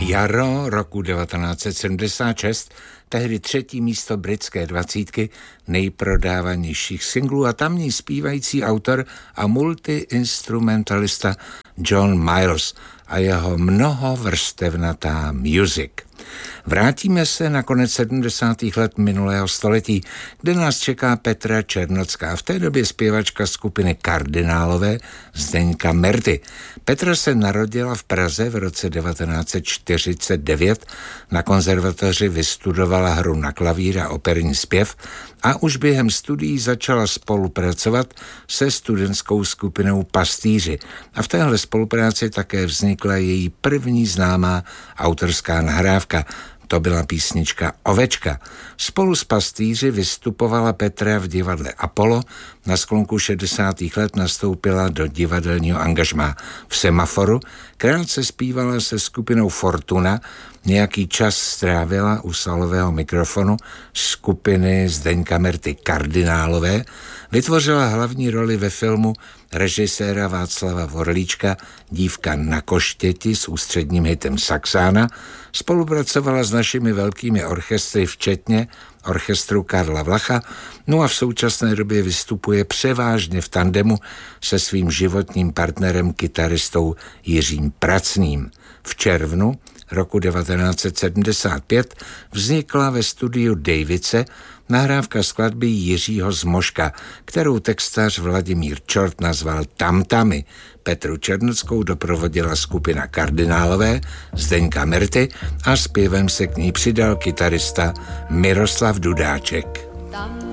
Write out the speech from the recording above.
Jaro roku 1976, tehdy 3. místo britské 20 nejprodávanějších singlů a tamní zpívající autor a multiinstrumentalista John Miles a jeho mnohovrstevnatá Music. Vrátíme se na konec 70. let minulého století, kde nás čeká Petra Černocká, v té době zpěvačka skupiny Kardinálové Zdeňka Merty. Petra se narodila v Praze v roce 1949, na konzervatoři vystudovala hru na klavír a operní zpěv a už během studií začala spolupracovat se studentskou skupinou Pastýři. A v téhle spolupráci také vznikla její první známá autorská nahrávka. To byla písnička Ovečka. Spolu s Pastýři vystupovala Petra v divadle Apollo, na sklonku 60. let nastoupila do divadelního angažmá v Semaforu, krátce zpívala se skupinou Fortuna, nějaký čas strávila u salového mikrofonu skupiny Zdeňka Merty Kardinálové, vytvořila hlavní roli ve filmu režiséra Václava Vorlíčka Dívka na koštěti s ústředním hitem Saxána, spolupracovala s našimi velkými orchestry, včetně orchestru Karla Vlacha, no a v současné době vystupuje převážně v tandemu se svým životním partnerem, kytaristou Jiřím Pracným. V červnu roku 1975 vznikla ve studiu Davice nahrávka skladby Jiřího Zmoška, kterou textař Vladimír Čort nazval Tamtamy. Petru Černockou doprovodila skupina Kardinálové Zdeňka Merty a zpěvem se k ní přidal kytarista Miroslav Dudáček.